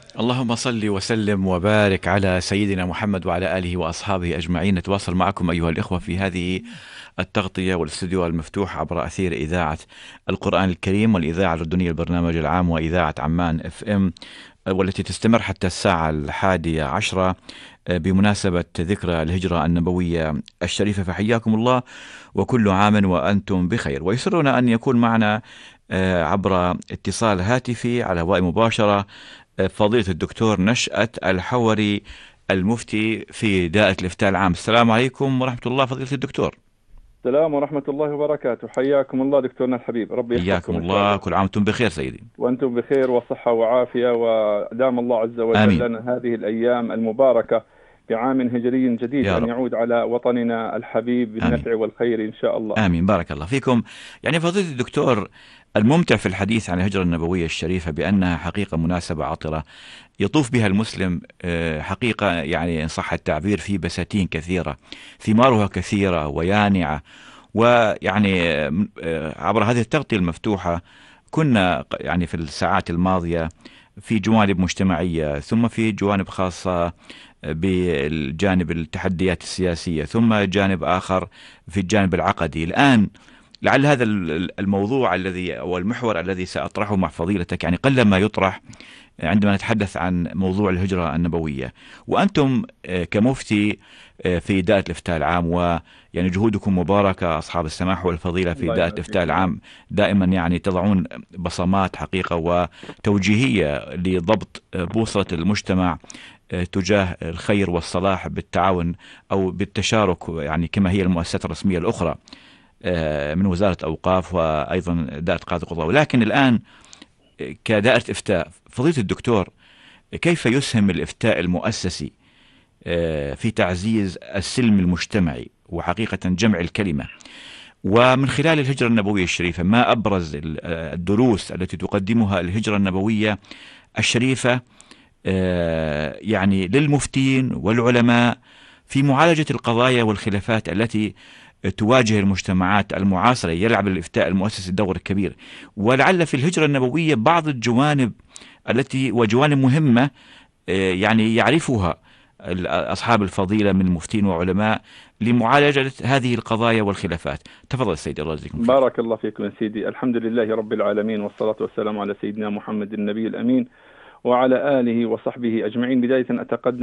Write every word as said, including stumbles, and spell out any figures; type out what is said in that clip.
اللهم صل وسلم وبارك على سيدنا محمد وعلى آله وأصحابه أجمعين. نتواصل معكم أيها الإخوة في هذه التغطية والاستوديو المفتوح عبر أثير إذاعة القرآن الكريم والإذاعة الأردنية البرنامج العام وإذاعة عمان اف ام، والتي تستمر حتى الساعة الحادية عشرة بمناسبة ذكرى الهجرة النبوية الشريفة. فحياكم الله وكل عام وأنتم بخير. ويسرنا أن يكون معنا عبر اتصال هاتفي على هواء مباشرة فضيلة الدكتور نشأت الحوري، المفتي في دائرة الإفتاء العام. السلام عليكم ورحمة الله فضيلة الدكتور. السلام ورحمة الله وبركاته. حياكم الله دكتورنا الحبيب، ربي حياكم يحفظكم إن شاء الله، الله. كل عام وأنتم بخير سيدي. وأنتم بخير وصحة وعافية، ودام الله عز وجل آمين لنا هذه الأيام المباركة بعام هجري جديد، يا أن رب. يعود على وطننا الحبيب آمين بالنفع والخير إن شاء الله. آمين، بارك الله فيكم. يعني فضيلة الدكتور، الممتع في الحديث عن الهجرة النبوية الشريفة بأنها حقيقة مناسبة عطرة يطوف بها المسلم، حقيقة يعني إن صح التعبير في بساتين كثيرة، ثمارها كثيرة ويانعة. ويعني عبر هذه التغطية المفتوحة كنا يعني في الساعات الماضية في جوانب مجتمعية، ثم في جوانب خاصة بالجانب التحديات السياسية، ثم جانب آخر في الجانب العقدي. الآن لعل هذا الموضوع الذي أو المحور الذي سأطرحه مع فضيلتك يعني قلما يطرح عندما نتحدث عن موضوع الهجرة النبوية، وأنتم كمفتي في دائرة الإفتاء العام، ويعني جهودكم مباركة أصحاب السماح والفضيلة في الله دائرة يبارك الإفتاء فيكم. العام. دائما يعني تضعون بصمات حقيقة وتوجيهية لضبط بوصلة المجتمع تجاه الخير والصلاح بالتعاون أو بالتشارك، يعني كما هي المؤسسات الرسمية الأخرى من وزارة أوقاف وأيضا دائرة قاضي القضاء. ولكن الآن كدائرة إفتاء، فضيلة الدكتور، كيف يسهم الإفتاء المؤسسي في تعزيز السلم المجتمعي وحقيقة جمع الكلمة؟ ومن خلال الهجرة النبوية الشريفة ما أبرز الدروس التي تقدمها الهجرة النبوية الشريفة يعني للمفتين والعلماء في معالجة القضايا والخلافات التي تواجه المجتمعات المعاصرة؟ يلعب الإفتاء المؤسسي دور كبير، ولعل في الهجرة النبوية بعض الجوانب التي وجوانب مهمة يعني يعرفها أصحاب الفضيلة من المفتين وعلماء لمعالجة هذه القضايا والخلافات. تفضل سيدي، الله يجزيكم خير. بارك الله فيكم يا سيدي. الحمد لله رب العالمين، والصلاة والسلام على سيدنا محمد النبي الأمين وعلى آله وصحبه أجمعين. بداية أتقدم